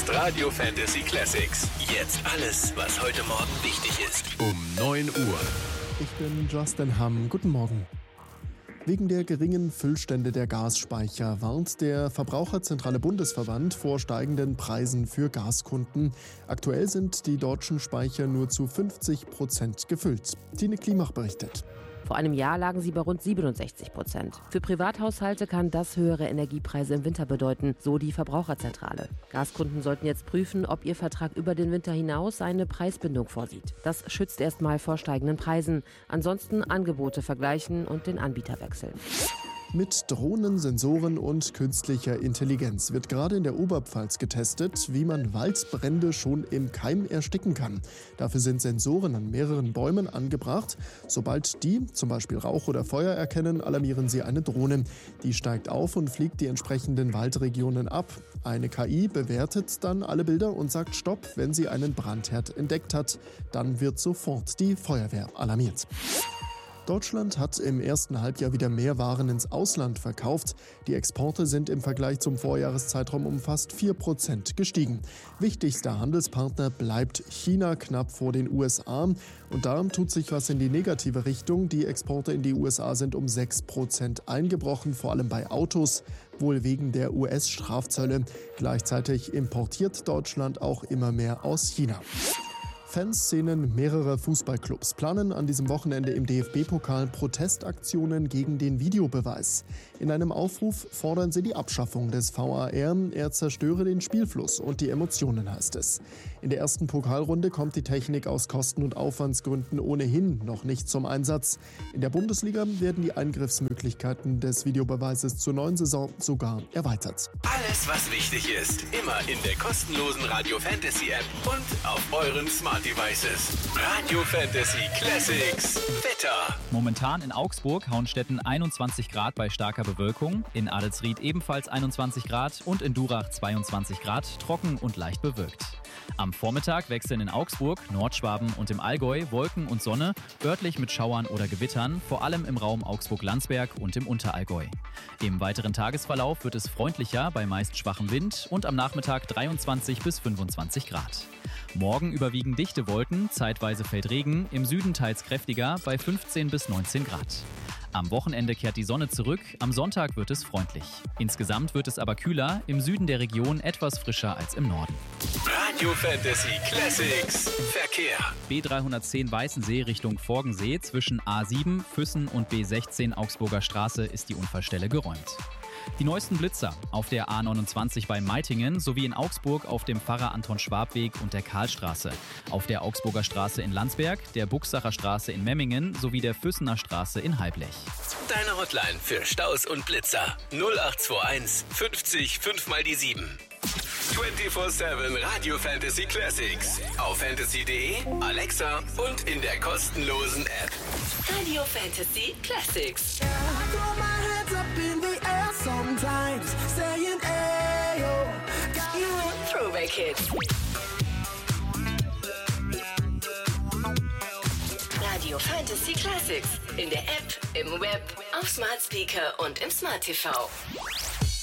Radio Fantasy Classics. Jetzt alles, was heute Morgen wichtig ist. Um 9 Uhr. Ich bin Justin Hamm. Guten Morgen. Wegen der geringen Füllstände der Gasspeicher warnt der Verbraucherzentrale Bundesverband vor steigenden Preisen für Gaskunden. Aktuell sind die deutschen Speicher nur zu 50% gefüllt. Tine Klimach berichtet. Vor einem Jahr lagen sie bei rund 67%. Für Privathaushalte kann das höhere Energiepreise im Winter bedeuten, so die Verbraucherzentrale. Gaskunden sollten jetzt prüfen, ob ihr Vertrag über den Winter hinaus eine Preisbindung vorsieht. Das schützt erstmal vor steigenden Preisen. Ansonsten Angebote vergleichen und den Anbieter wechseln. Mit Drohnen, Sensoren und künstlicher Intelligenz wird gerade in der Oberpfalz getestet, wie man Waldbrände schon im Keim ersticken kann. Dafür sind Sensoren an mehreren Bäumen angebracht. Sobald die zum Beispiel Rauch oder Feuer erkennen, alarmieren sie eine Drohne. Die steigt auf und fliegt die entsprechenden Waldregionen ab. Eine KI bewertet dann alle Bilder und sagt Stopp, wenn sie einen Brandherd entdeckt hat. Dann wird sofort die Feuerwehr alarmiert. Deutschland hat im ersten Halbjahr wieder mehr Waren ins Ausland verkauft. Die Exporte sind im Vergleich zum Vorjahreszeitraum um fast 4% gestiegen. Wichtigster Handelspartner bleibt China knapp vor den USA. Und da tut sich was in die negative Richtung. Die Exporte in die USA sind um 6% eingebrochen, vor allem bei Autos, wohl wegen der US-Strafzölle. Gleichzeitig importiert Deutschland auch immer mehr aus China. Fanszenen mehrerer Fußballclubs planen an diesem Wochenende im DFB-Pokal Protestaktionen gegen den Videobeweis. In einem Aufruf fordern sie die Abschaffung des VAR. Er zerstöre den Spielfluss und die Emotionen, heißt es. In der ersten Pokalrunde kommt die Technik aus Kosten- und Aufwandsgründen ohnehin noch nicht zum Einsatz. In der Bundesliga werden die Eingriffsmöglichkeiten des Videobeweises zur neuen Saison sogar erweitert. Alles, was wichtig ist, immer in der kostenlosen Radio Fantasy App und auf euren Smart Devices. Radio Fantasy Classics. Wetter. Momentan in Augsburg, Hauenstetten 21 Grad bei starker Bewölkung, in Adelsried ebenfalls 21 Grad und in Durach 22 Grad, trocken und leicht bewölkt. Am Vormittag wechseln in Augsburg, Nordschwaben und im Allgäu Wolken und Sonne, örtlich mit Schauern oder Gewittern, vor allem im Raum Augsburg-Landsberg und im Unterallgäu. Im weiteren Tagesverlauf wird es freundlicher bei meist schwachem Wind und am Nachmittag 23 bis 25 Grad. Morgen überwiegen dichte Wolken, zeitweise fällt Regen, im Süden teils kräftiger bei 15 bis 19 Grad. Am Wochenende kehrt die Sonne zurück, am Sonntag wird es freundlich. Insgesamt wird es aber kühler, im Süden der Region etwas frischer als im Norden. Radio Fantasy Classics. Verkehr. B310 Weißensee Richtung Forgensee zwischen A7, Füssen und B16 Augsburger Straße ist die Unfallstelle geräumt. Die neuesten Blitzer auf der A29 bei Meitingen sowie in Augsburg auf dem Pfarrer-Anton-Schwab-Weg und der Karlstraße, auf der Augsburger Straße in Landsberg, der Buchsacher Straße in Memmingen sowie der Füssener Straße in Halblech. Deine Hotline für Staus und Blitzer 0821 50 5 mal die 7. 24/7 Radio Fantasy Classics. Auf fantasy.de, Alexa und in der kostenlosen App. Radio Fantasy Classics. Throwback Hits. Radio Fantasy Classics. In der App, im Web, auf Smart Speaker und im Smart TV.